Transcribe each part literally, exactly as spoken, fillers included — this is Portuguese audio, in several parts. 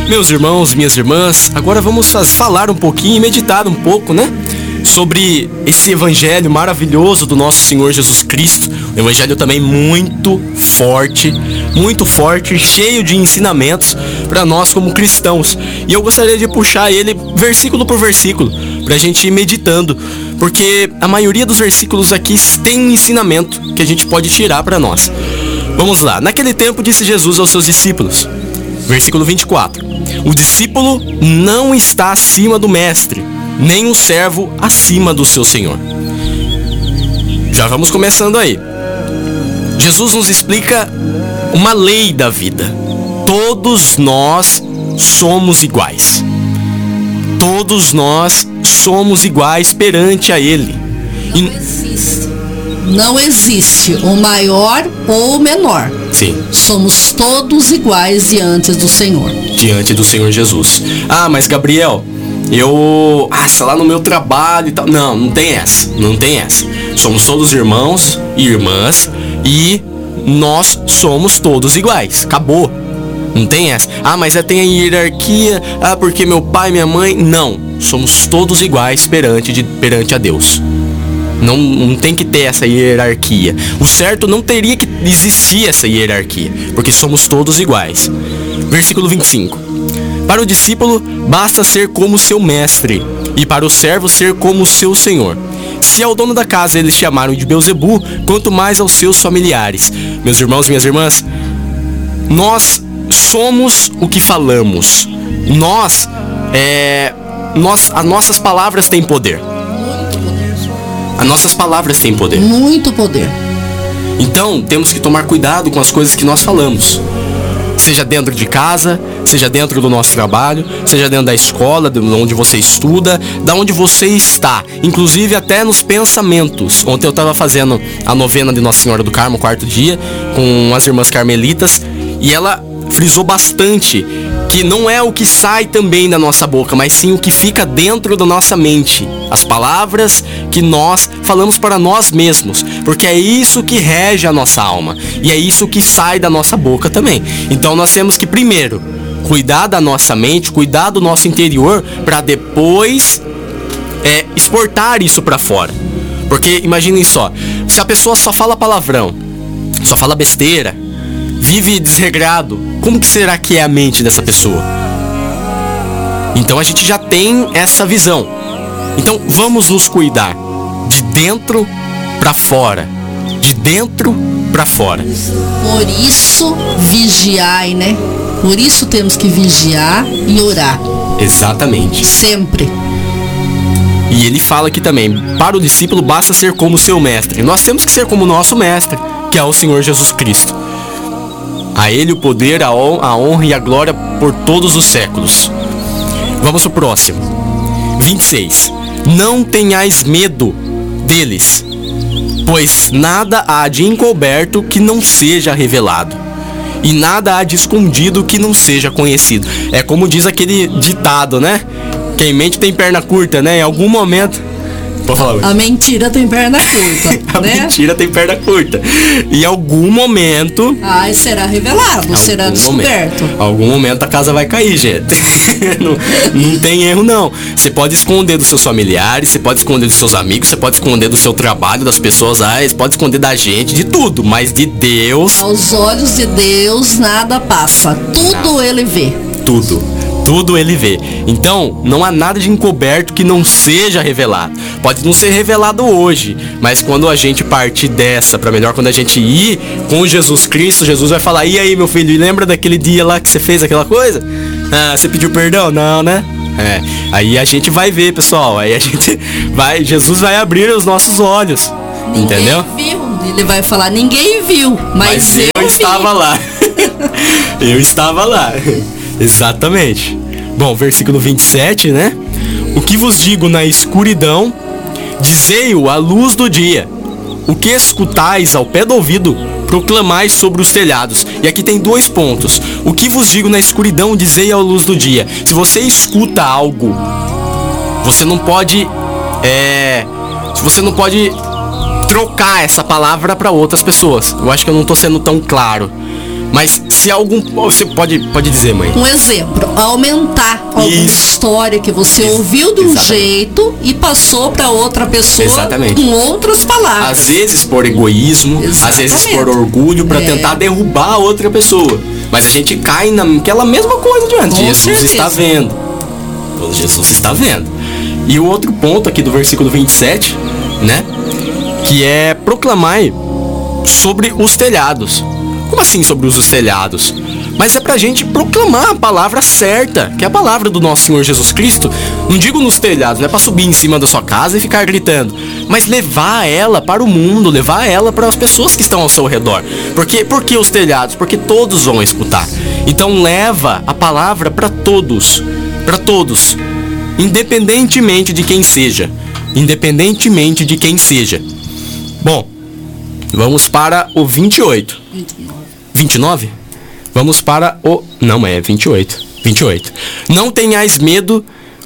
Meus irmãos, minhas irmãs, agora vamos falar um pouquinho e meditar um pouco, né? Sobre esse evangelho maravilhoso do nosso Senhor Jesus Cristo. Um evangelho também muito forte, muito forte, cheio de ensinamentos para nós como cristãos. E eu gostaria de puxar ele versículo por versículo, para a gente ir meditando, porque a maioria dos versículos aqui tem um ensinamento que a gente pode tirar para nós. Vamos lá. Naquele tempo disse Jesus aos seus discípulos, versículo vinte e quatro: o discípulo não está acima do mestre, nem um servo acima do seu senhor. Já vamos começando aí. Jesus nos explica uma lei da vida. Todos nós somos iguais. Todos nós somos iguais perante a Ele. Não e... existe. Não existe o maior ou o menor. Sim. Somos todos iguais diante do Senhor. Diante do Senhor Jesus. Ah, mas Gabriel, eu... Ah, sei lá, no meu trabalho e tal. Não, não tem essa. Não tem essa. Somos todos irmãos e irmãs e nós somos todos iguais. Acabou. Não tem essa. Ah, mas é, tem a hierarquia. Ah, porque meu pai, minha mãe... Não. Somos todos iguais perante, de, perante a Deus. Não, não tem que ter essa hierarquia. O certo não teria que existir essa hierarquia, porque somos todos iguais. Versículo vinte e cinco. Para o discípulo basta ser como seu mestre, e para o servo ser como seu senhor. Se ao dono da casa eles chamaram de Beelzebu, quanto mais aos seus familiares. Meus irmãos, minhas irmãs, nós somos o que falamos. Nós, é, nós as nossas palavras têm poder. As nossas palavras têm poder. Muito poder. Então, temos que tomar cuidado com as coisas que nós falamos. Seja dentro de casa, seja dentro do nosso trabalho, seja dentro da escola, de onde você estuda, da onde você está. Inclusive até nos pensamentos. Ontem eu estava fazendo a novena de Nossa Senhora do Carmo, quarto dia, com as irmãs carmelitas, e ela frisou bastante que não é o que sai também da nossa boca, mas sim o que fica dentro da nossa mente. As palavras que nós falamos para nós mesmos, porque é isso que rege a nossa alma, e é isso que sai da nossa boca também. Então nós temos que primeiro cuidar da nossa mente, cuidar do nosso interior, para depois é, exportar isso para fora. Porque imaginem só, se a pessoa só fala palavrão, só fala besteira, vive desregrado, como que será que é a mente dessa pessoa? Então a gente já tem essa visão. Então vamos nos cuidar de dentro para fora, de dentro para fora. Por isso vigiai, né? Por isso temos que vigiar e orar. Exatamente. Sempre. E ele fala aqui também, para o discípulo basta ser como seu mestre. Nós temos que ser como o nosso mestre, que é o Senhor Jesus Cristo. A Ele o poder, a honra e a glória por todos os séculos. Vamos pro próximo. vinte e seis. Não tenhais medo deles, pois nada há de encoberto que não seja revelado, e nada há de escondido que não seja conhecido. É como diz aquele ditado, né? Quem mente tem perna curta, né? Em algum momento... Pode falar. A mentira tem perna curta, A né? mentira tem perna curta. Em algum momento... Ai, será revelado, será descoberto. Em algum momento a casa vai cair, gente. não, não tem erro, não. Você pode esconder dos seus familiares, você pode esconder dos seus amigos, você pode esconder do seu trabalho, das pessoas, ah, você pode esconder da gente, de tudo. Mas de Deus... Aos olhos de Deus nada passa. Tudo nada. Ele vê. Tudo. Tudo ele vê. Então, não há nada de encoberto que não seja revelado. Pode não ser revelado hoje, mas quando a gente partir dessa para melhor, quando a gente ir com Jesus Cristo, Jesus vai falar: e aí, meu filho, lembra daquele dia lá que você fez aquela coisa? Ah, você pediu perdão? Não, né? É, aí a gente vai ver, pessoal. Aí a gente vai, Jesus vai abrir os nossos olhos. Ninguém entendeu? Viu. Ele vai falar: ninguém viu, mas, mas eu, eu vi. estava lá. Eu estava lá. Exatamente. Bom, versículo vinte e sete, né? O que vos digo na escuridão, dizei-o à luz do dia. O que escutais ao pé do ouvido, proclamais sobre os telhados. E aqui tem dois pontos. O que vos digo na escuridão, dizei à luz do dia. Se você escuta algo, você não pode... É... Você não pode trocar essa palavra para outras pessoas. Eu acho que eu não tô sendo tão claro. Mas se algum... Você pode, pode dizer, mãe. Um exemplo, aumentar alguma Isso. história que você Ex- ouviu de um exatamente. jeito e passou para outra pessoa Exatamente. com outras palavras. Às vezes por egoísmo, Exatamente. às vezes por orgulho, para É. tentar derrubar a outra pessoa. Mas a gente cai naquela mesma coisa de antes. Com Jesus certeza. está vendo. Jesus está vendo. E o outro ponto aqui do versículo vinte e sete, né? Que é proclamar sobre os telhados. Como assim sobre os telhados? Mas é pra gente proclamar a palavra certa, que é a palavra do nosso Senhor Jesus Cristo. Não digo nos telhados, não é pra subir em cima da sua casa e ficar gritando, mas levar ela para o mundo, levar ela para as pessoas que estão ao seu redor. Porque, por que os telhados? Porque todos vão escutar. Então leva a palavra para todos, para todos, independentemente de quem seja, independentemente de quem seja. Bom, vamos para o vinte e oito. vinte e nove? Vamos para o... Não, é vinte e oito. vinte e oito. Não tenhais medo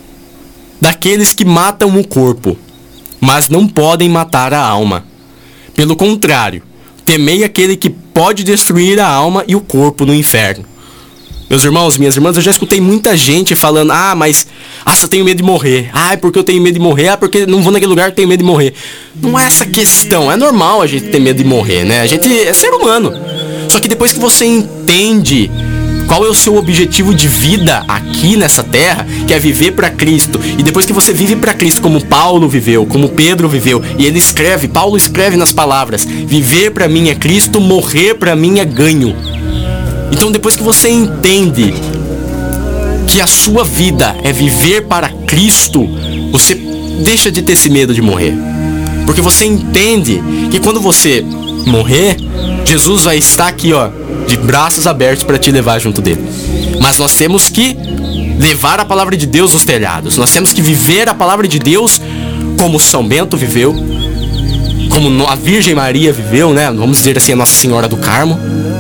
daqueles que matam o corpo, mas não podem matar a alma. Pelo contrário, temei aquele que pode destruir a alma e o corpo no inferno. Meus irmãos, minhas irmãs, eu já escutei muita gente falando: ah, mas ah, eu tenho medo de morrer. Ah, é porque eu tenho medo de morrer. Ah, porque não vou naquele lugar que tenho medo de morrer. Não é essa questão. É normal a gente ter medo de morrer, né? A gente é ser humano. Só que depois que você entende qual é o seu objetivo de vida aqui nessa terra, que é viver para Cristo, e depois que você vive para Cristo, como Paulo viveu, como Pedro viveu, e ele escreve, Paulo escreve nas palavras: viver para mim é Cristo, morrer para mim é ganho. Então depois que você entende que a sua vida é viver para Cristo, você deixa de ter esse medo de morrer. Porque você entende que quando você morrer, Jesus vai estar aqui, ó, de braços abertos para te levar junto dele. Mas nós temos que levar a palavra de Deus aos telhados. Nós temos que viver a palavra de Deus como São Bento viveu, como a Virgem Maria viveu, né? Vamos dizer assim, a Nossa Senhora do Carmo.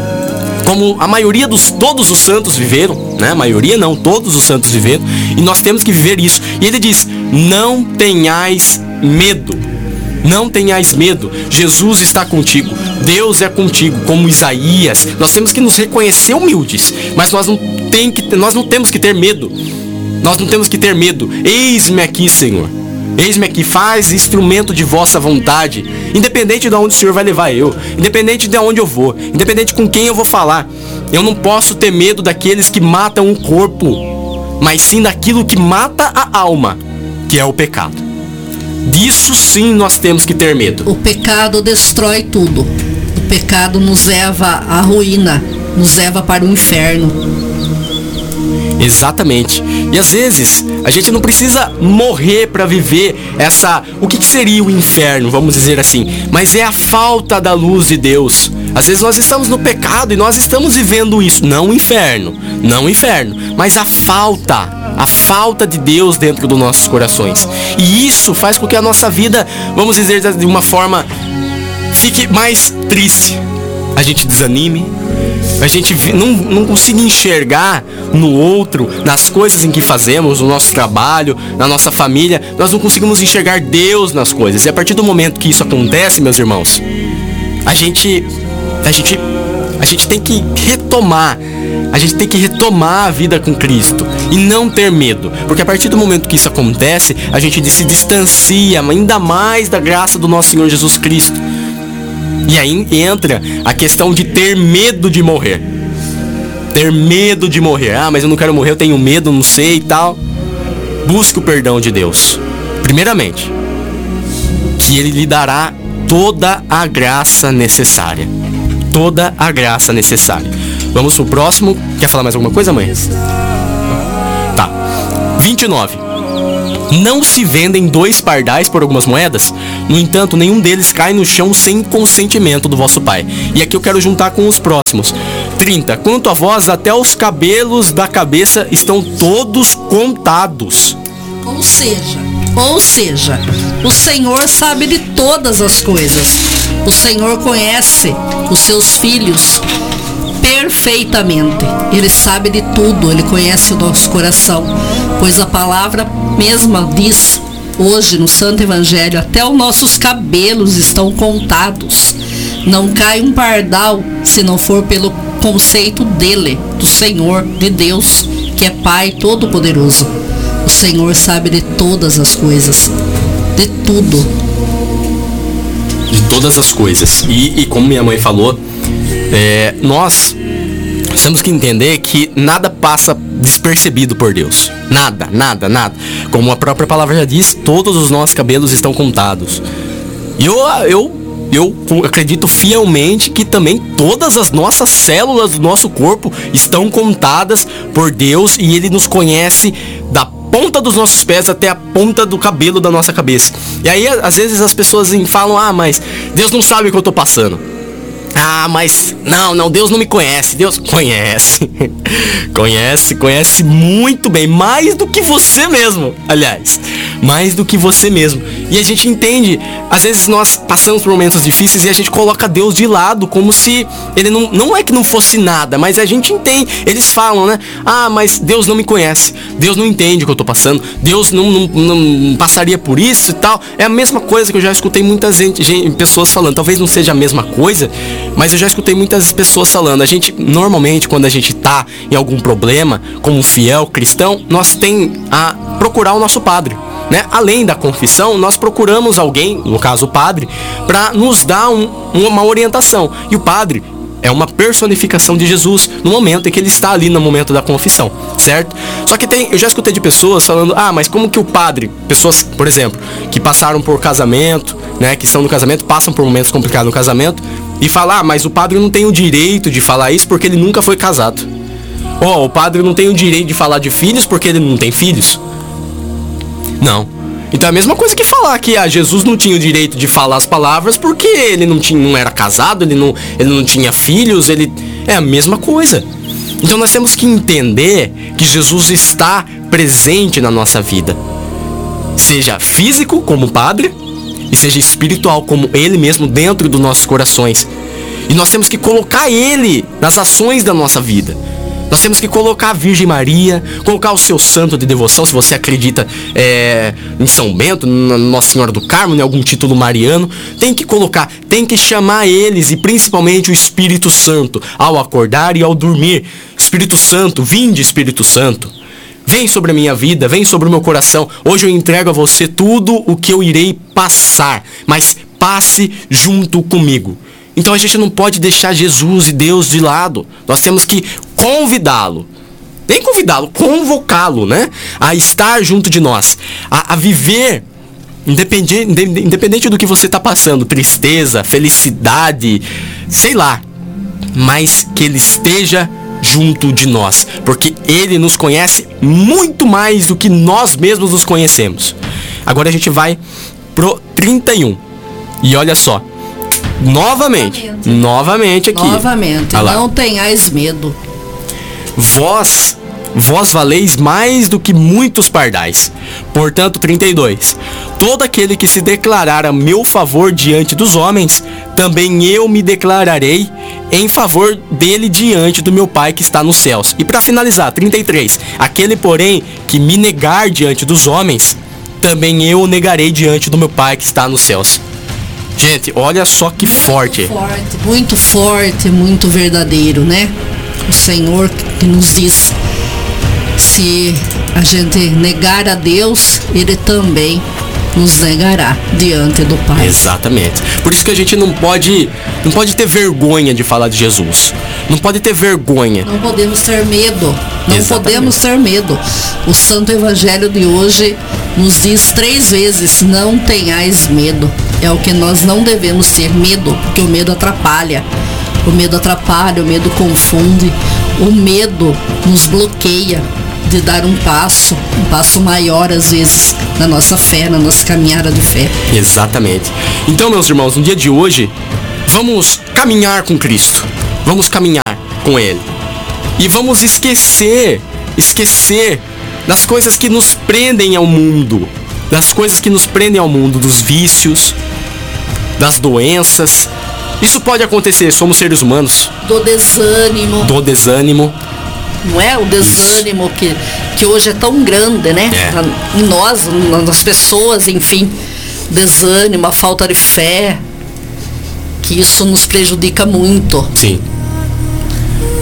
Como a maioria dos todos os santos viveram, né? A maioria não, todos os santos viveram. E nós temos que viver isso. E ele diz: não tenhais medo. Não tenhais medo. Jesus está contigo. Deus é contigo, como Isaías. Nós temos que nos reconhecer humildes, mas nós não, tem que, nós não temos que ter medo. Nós não temos que ter medo. Eis-me aqui, Senhor. Eis-me aqui, faz instrumento de vossa vontade. Independente de onde o Senhor vai levar eu, independente de onde eu vou, independente com quem eu vou falar, eu não posso ter medo daqueles que matam o corpo, mas sim daquilo que mata a alma, que é o pecado. Disso sim nós temos que ter medo. O pecado destrói tudo. O pecado nos leva à ruína, nos leva para o inferno. Exatamente. E às vezes a gente não precisa morrer para viver essa... O que, que seria o inferno, vamos dizer assim? Mas é a falta da luz de Deus. Às vezes nós estamos no pecado e nós estamos vivendo isso. Não o inferno, não o inferno, mas a falta, a falta de Deus dentro dos nossos corações. E isso faz com que a nossa vida, vamos dizer de uma forma, fique mais triste. A gente desanime, a gente não, não consiga enxergar no outro, nas coisas em que fazemos, no nosso trabalho, na nossa família. Nós não conseguimos enxergar Deus nas coisas. E a partir do momento que isso acontece, meus irmãos, a gente, a gente, a gente tem que retomar, a gente tem que retomar a vida com Cristo e não ter medo. Porque a partir do momento que isso acontece, a gente se distancia ainda mais da graça do nosso Senhor Jesus Cristo. E aí entra a questão de ter medo de morrer. Ter medo de morrer. Ah, mas eu não quero morrer, eu tenho medo, não sei e tal. Busque o perdão de Deus. Primeiramente, que Ele lhe dará toda a graça necessária. Toda a graça necessária. Vamos pro próximo. Quer falar mais alguma coisa, mãe? Tá. vinte e nove. Não se vendem dois pardais por algumas moedas? No entanto, nenhum deles cai no chão sem consentimento do vosso Pai. E aqui eu quero juntar com os próximos. trinta. Quanto a vós, até os cabelos da cabeça estão todos contados. Ou seja, ou seja, o Senhor sabe de todas as coisas. O Senhor conhece os seus filhos perfeitamente. Ele sabe de tudo, Ele conhece o nosso coração, pois a palavra mesma diz hoje no Santo Evangelho: até os nossos cabelos estão contados. Não cai um pardal se não for pelo conceito dele, do Senhor, de Deus, que é Pai Todo-Poderoso. O Senhor sabe de todas as coisas, de tudo. De todas as coisas. E, e como minha mãe falou, é, nós temos que entender que nada passa despercebido por Deus. Nada, nada, nada. Como a própria palavra já diz, todos os nossos cabelos estão contados. E eu, eu, eu acredito fielmente que também todas as nossas células do nosso corpo estão contadas por Deus, e Ele nos conhece da ponta dos nossos pés até a ponta do cabelo da nossa cabeça. E aí, às vezes, as pessoas falam, ah, mas Deus não sabe o que eu tô passando. Ah, mas não, não, Deus não me conhece. Deus conhece. Conhece, conhece muito bem. Mais do que você mesmo, aliás. Mais do que você mesmo. E a gente entende, às vezes nós passamos por momentos difíceis e a gente coloca Deus de lado, como se ele não, não é que não fosse nada, mas a gente entende. Eles falam, né? Ah, mas Deus não me conhece. Deus não entende o que eu tô passando. Deus não, não, não passaria por isso e tal. É a mesma coisa que eu já escutei muitas gente, gente, pessoas falando. Talvez não seja a mesma coisa, mas eu já escutei muitas pessoas falando. A gente, normalmente, quando a gente tá em algum problema, como um fiel cristão, nós tem a procurar o nosso padre, né? Além da confissão, nós procuramos alguém, no caso o padre, para nos dar um, uma orientação. E o padre é uma personificação de Jesus no momento em que ele está ali no momento da confissão, certo? Só que tem, eu já escutei de pessoas falando, ah, mas como que o padre, pessoas, por exemplo, que passaram por casamento, né, que estão no casamento, passam por momentos complicados no casamento, e falar, ah, mas o padre não tem o direito de falar isso porque ele nunca foi casado. Ó, oh, o padre não tem o direito de falar de filhos porque ele não tem filhos. Não. Então é a mesma coisa que falar que ah, Jesus não tinha o direito de falar as palavras porque ele não, tinha, não era casado, ele não, ele não tinha filhos, ele... É a mesma coisa. Então nós temos que entender que Jesus está presente na nossa vida. Seja físico, como padre, e seja espiritual, como Ele mesmo dentro dos nossos corações. E nós temos que colocar Ele nas ações da nossa vida. Nós temos que colocar a Virgem Maria, colocar o seu santo de devoção, se você acredita é, em São Bento, na Nossa Senhora do Carmo, em algum título mariano. Tem que colocar, tem que chamar eles, e principalmente o Espírito Santo, ao acordar e ao dormir. Espírito Santo, vinde Espírito Santo. Vem sobre a minha vida, vem sobre o meu coração. Hoje eu entrego a você tudo o que eu irei passar, mas passe junto comigo. Então a gente não pode deixar Jesus e Deus de lado. Nós temos que convidá-lo. Nem convidá-lo, convocá-lo, né? A estar junto de nós. A, a viver, independente, independente do que você está passando, tristeza, felicidade, sei lá. Mas que Ele esteja junto de nós. Porque Ele nos conhece muito mais do que nós mesmos nos conhecemos. Agora a gente vai pro trinta e um. E olha só. Novamente, novamente, novamente aqui. Novamente, não tenhais medo. Vós, vós valeis mais do que muitos pardais. Portanto, trinta e dois. Todo aquele que se declarar a meu favor diante dos homens, também eu me declararei em favor dele diante do meu Pai que está nos céus. E para finalizar, trinta e três. Aquele, porém, que me negar diante dos homens, também eu o negarei diante do meu Pai que está nos céus. Gente, olha só que muito forte. forte. Muito forte, muito verdadeiro, né? O Senhor que nos diz, se a gente negar a Deus, Ele também nos negará diante do Pai. Exatamente. Por isso que a gente não pode, não pode ter vergonha de falar de Jesus. Não pode ter vergonha. Não podemos ter medo. Não Exatamente. podemos ter medo. O Santo Evangelho de hoje nos diz três vezes, não tenhais medo. É o que nós não devemos ter medo, porque o medo atrapalha. O medo atrapalha, o medo confunde. O medo nos bloqueia de dar um passo, um passo maior às vezes, na nossa fé, na nossa caminhada de fé. Exatamente. Então, meus irmãos, no dia de hoje, vamos caminhar com Cristo. Vamos caminhar com Ele. E vamos esquecer, esquecer das coisas que nos prendem ao mundo. Das coisas que nos prendem ao mundo, dos vícios, das doenças. Isso pode acontecer, somos seres humanos. Do desânimo. Do desânimo. Não é? O desânimo que, que hoje é tão grande, né? É. Em nós, nas pessoas, enfim. Desânimo, a falta de fé. Que isso nos prejudica muito. Sim.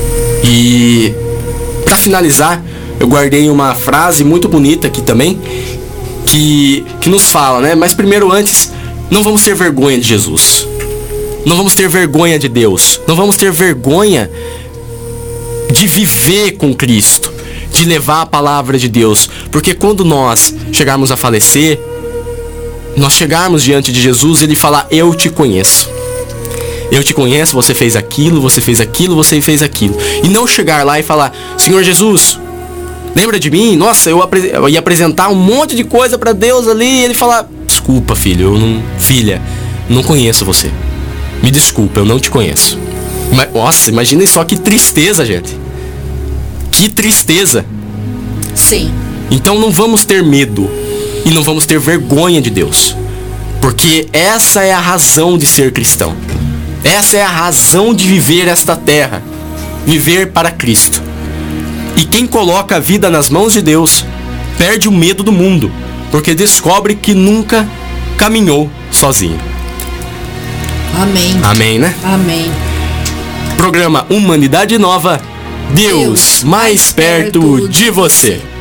E para finalizar, eu guardei uma frase muito bonita aqui também, que, que nos fala, né? Mas primeiro, antes, não vamos ter vergonha de Jesus. Não vamos ter vergonha de Deus. Não vamos ter vergonha de viver com Cristo, de levar a palavra de Deus. Porque quando nós chegarmos a falecer, nós chegarmos diante de Jesus e Ele falar: eu te conheço. Eu te conheço, você fez aquilo, você fez aquilo, você fez aquilo. E não chegar lá e falar: Senhor Jesus, lembra de mim? Nossa, eu, apre- eu ia apresentar um monte de coisa para Deus ali. E Ele falar: desculpa, filho, eu não... Filha, não conheço você. Me desculpa, eu não te conheço. Mas, nossa, imaginem só que tristeza, gente. Que tristeza. Sim. Então não vamos ter medo e não vamos ter vergonha de Deus, porque essa é a razão de ser cristão. Essa é a razão de viver esta terra, viver para Cristo. E quem coloca a vida nas mãos de Deus perde o medo do mundo, porque descobre que nunca caminhou sozinho. Amém. Amém, né? Amém. Programa Humanidade Nova. Deus mais perto de você.